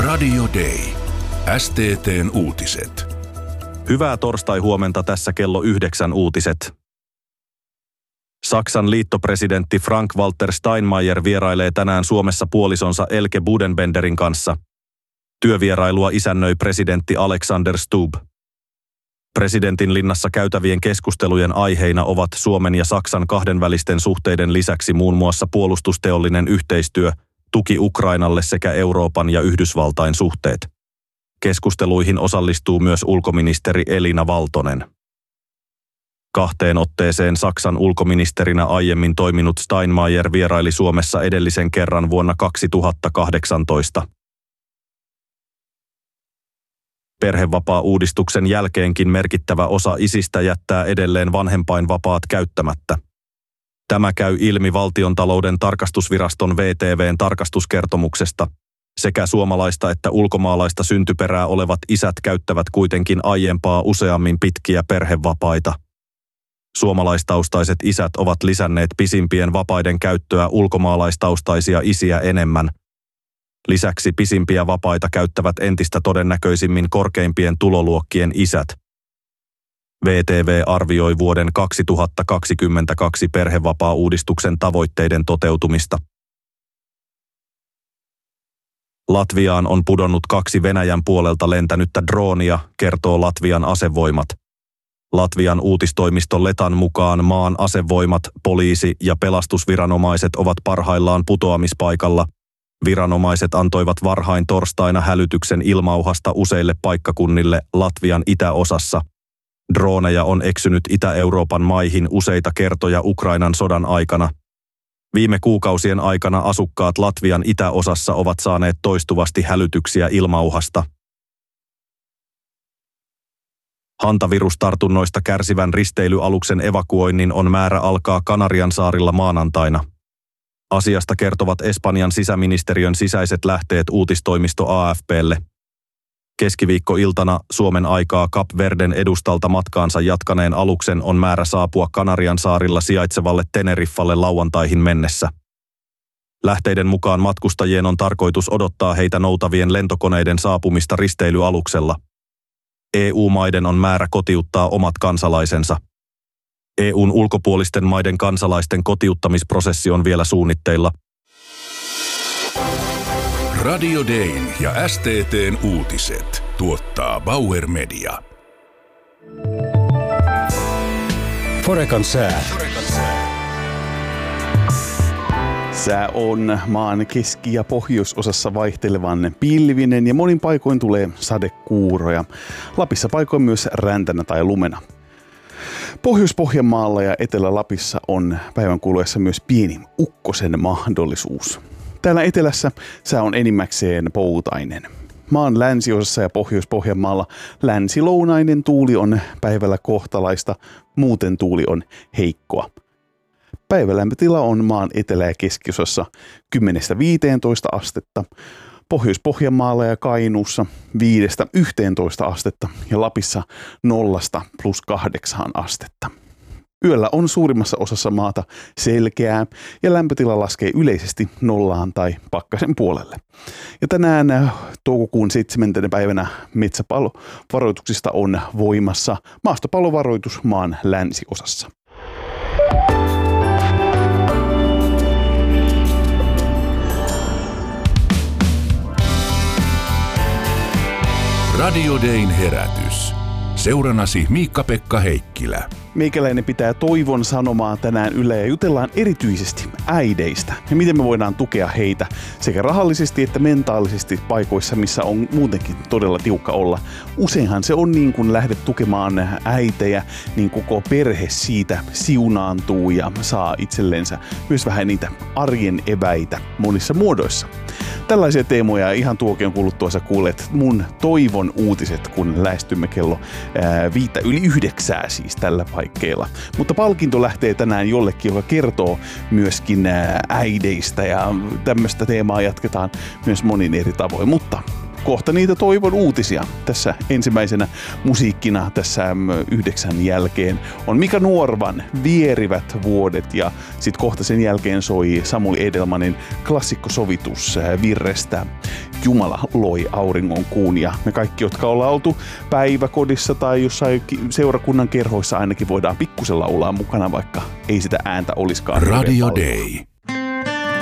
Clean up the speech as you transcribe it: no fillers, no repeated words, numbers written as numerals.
Radio Day. STT:n uutiset. Hyvää torstai-huomenta, tässä kello 9 uutiset. Saksan liittopresidentti Frank-Walter Steinmeier vierailee tänään Suomessa puolisonsa Elke Budenbenderin kanssa. Työvierailua isännöi presidentti Alexander Stubb. Presidentin linnassa käytävien keskustelujen aiheina ovat Suomen ja Saksan kahdenvälisten suhteiden lisäksi muun muassa puolustusteollinen yhteistyö, tuki Ukrainalle sekä Euroopan ja Yhdysvaltain suhteet. Keskusteluihin osallistuu myös ulkoministeri Elina Valtonen. 2 otteeseen Saksan ulkoministerinä aiemmin toiminut Steinmeier vieraili Suomessa edellisen kerran vuonna 2018. Perhevapaa-uudistuksen jälkeenkin merkittävä osa isistä jättää edelleen vanhempainvapaat käyttämättä. Tämä käy ilmi Valtiontalouden tarkastusviraston VTV:n tarkastuskertomuksesta. Sekä suomalaista että ulkomaalaista syntyperää olevat isät käyttävät kuitenkin aiempaa useammin pitkiä perhevapaita. Suomalaistaustaiset isät ovat lisänneet pisimpien vapaiden käyttöä ulkomaalaistaustaisia isiä enemmän. Lisäksi pisimpiä vapaita käyttävät entistä todennäköisimmin korkeimpien tuloluokkien isät. VTV arvioi vuoden 2022 perhevapaa-uudistuksen tavoitteiden toteutumista. Latviaan on pudonnut 2 Venäjän puolelta lentänyttä droonia, kertoo Latvian asevoimat. Latvian uutistoimisto Letan mukaan maan asevoimat, poliisi ja pelastusviranomaiset ovat parhaillaan putoamispaikalla. Viranomaiset antoivat varhain torstaina hälytyksen ilmauhasta useille paikkakunnille Latvian itäosassa. Drooneja on eksynyt Itä-Euroopan maihin useita kertoja Ukrainan sodan aikana. Viime kuukausien aikana asukkaat Latvian itäosassa ovat saaneet toistuvasti hälytyksiä ilmauhasta. Hantavirustartunnoista kärsivän risteilyaluksen evakuoinnin on määrä alkaa Kanariansaarilla maanantaina. Asiasta kertovat Espanjan sisäministeriön sisäiset lähteet uutistoimisto AFP:lle. Keskiviikkoiltana Suomen aikaa Kap Verden edustalta matkaansa jatkaneen aluksen on määrä saapua Kanariansaarilla sijaitsevalle Teneriffalle lauantaihin mennessä. Lähteiden mukaan matkustajien on tarkoitus odottaa heitä noutavien lentokoneiden saapumista risteilyaluksella. EU-maiden on määrä kotiuttaa omat kansalaisensa. EUn ulkopuolisten maiden kansalaisten kotiuttamisprosessi on vielä suunnitteilla. Radio Dayn ja STT:n uutiset tuottaa Bauer Media. Forecan sää. Sää on maan keski- ja pohjoisosassa vaihtelevan pilvinen ja monin paikoin tulee sadekuuroja. Lapissa paikoin myös räntänä tai lumena. Pohjois-Pohjanmaalla ja Etelä-Lapissa on päivän kuluessa myös pieni ukkosen mahdollisuus. Täällä etelässä sää on enimmäkseen poutainen. Maan länsiosassa ja Pohjois-Pohjanmaalla länsilounainen tuuli on päivällä kohtalaista, muuten tuuli on heikkoa. Päivälämpötila on maan etelä- ja keskiosassa 10–15 astetta, Pohjois-Pohjanmaalla ja Kainuussa 5–11 astetta ja Lapissa 0–+8 astetta. Yöllä on suurimmassa osassa maata selkeää ja lämpötila laskee yleisesti 0 tai pakkasen puolelle. Ja tänään toukokuun 7. päivänä metsäpalovaroituksista on voimassa maastopalovaroitus maan länsiosassa. Radio Dayn herätys. Seurannasi Miikka-Pekka Heikkilä. Meikäläinen pitää toivon sanomaa tänään Yle ja jutellaan erityisesti äideistä ja miten me voidaan tukea heitä sekä rahallisesti että mentaalisesti paikoissa, missä on muutenkin todella tiukka olla. Useinhan se on niin, kun lähdet tukemaan äitejä, niin koko perhe siitä siunaantuu ja saa itsellensä myös vähän niitä arjen eväitä monissa muodoissa. Tällaisia teemoja ihan tuokion kuluttua sä kuulet mun toivon uutiset, kun lähestymme kello 8:05 siis tällä paikkeilla. Mutta palkinto lähtee tänään jollekin, joka kertoo myöskin äideistä ja tämmöistä teemaa jatketaan myös monin eri tavoin. Mutta kohta niitä toivon uutisia. Tässä ensimmäisenä musiikkina tässä 9 jälkeen on Mika Nuorvan Vierivät vuodet ja sit kohta sen jälkeen soi Samuli Edelmanin klassikkosovitus Virrestä. Jumala loi auringon kuun ja me kaikki, jotka ollaan oltu päiväkodissa tai jossain seurakunnan kerhoissa ainakin voidaan pikkusen laulaa mukana, vaikka ei sitä ääntä olisikaan. Radio Day.